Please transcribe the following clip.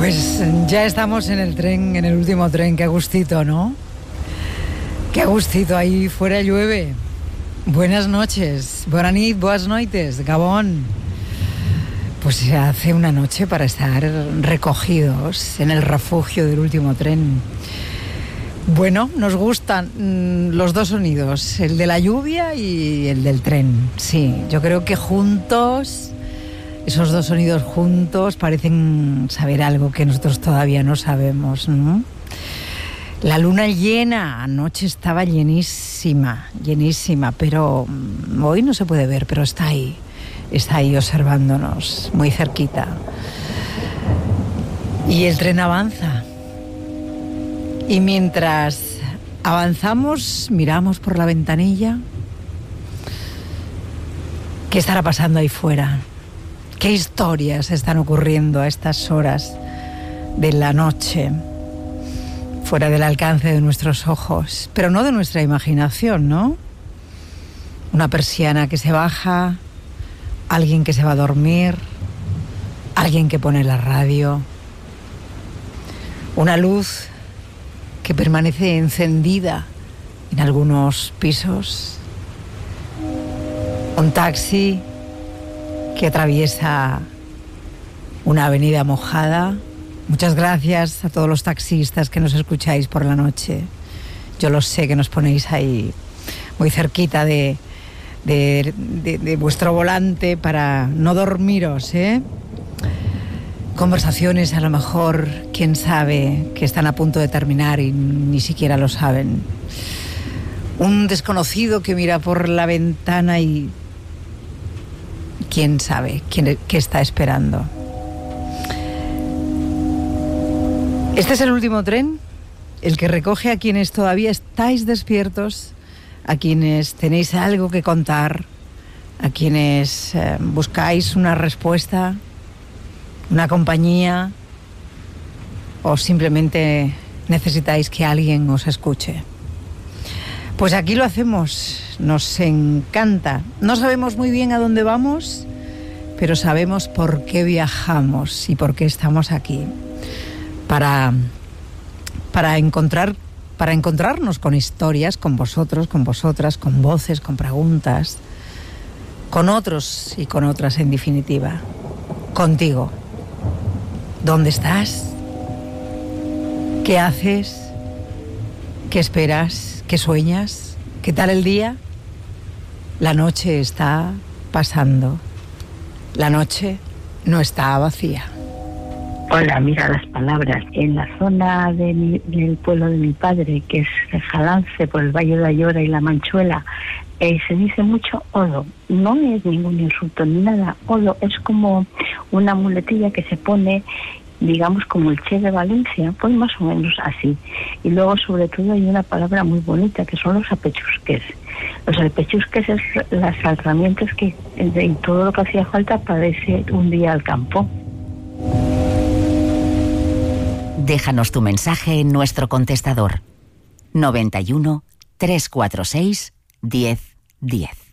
Pues ya estamos en el tren, en el último tren. Qué gustito, ¿no? Qué gustito, ahí fuera llueve. Buenas noches, bona nit, boas noites, Gabón. Pues se hace una noche para estar recogidos en el refugio del último tren. Bueno, nos gustan los dos sonidos, el de la lluvia y el del tren. Sí, yo creo que juntos, esos dos sonidos juntos parecen saber algo que nosotros todavía no sabemos, ¿no? La luna llena, anoche estaba llenísima, pero hoy no se puede ver, pero está ahí observándonos, muy cerquita. Y el tren avanza. Y mientras avanzamos, miramos por la ventanilla. ¿Qué estará pasando ahí fuera? ¿Qué historias están ocurriendo a estas horas de la noche? Fuera del alcance de nuestros ojos, pero no de nuestra imaginación, ¿no? Una persiana que se baja, alguien que se va a dormir, alguien que pone la radio, una luz que permanece encendida en algunos pisos, un taxi que atraviesa una avenida mojada. Muchas gracias a todos los taxistas que nos escucháis por la noche. Yo lo sé que nos ponéis ahí muy cerquita de vuestro volante para no dormiros, ¿eh? Conversaciones a lo mejor, quién sabe, que están a punto de terminar y ni siquiera lo saben. Un desconocido que mira por la ventana y quién sabe qué está esperando. Este es el último tren, el que recoge a quienes todavía estáis despiertos, a quienes tenéis algo que contar, a quienes buscáis una respuesta, una compañía, o simplemente necesitáis que alguien os escuche. Pues aquí lo hacemos, nos encanta. No sabemos muy bien a dónde vamos, pero sabemos por qué viajamos y por qué estamos aquí. Para encontrarnos con historias, con vosotros, con vosotras, con voces, con preguntas, con otros y con otras en definitiva. Contigo. ¿Dónde estás? ¿Qué haces? ¿Qué esperas? ¿Qué sueñas? ¿Qué tal el día? La noche está pasando. La noche no está vacía. Hola, mira las palabras. En la zona del pueblo de mi padre, que es Jalance, por el Valle de Ayora y La Manchuela, se dice mucho odo. No es ningún insulto ni nada. Odo es como una muletilla que se pone, digamos, como el Che de Valencia, pues más o menos así. Y luego, sobre todo, hay una palabra muy bonita, que son los apechusques. Los apechusques es las herramientas y todo lo que hacía falta para irse un día al campo. Déjanos tu mensaje en nuestro contestador 91 346 1010.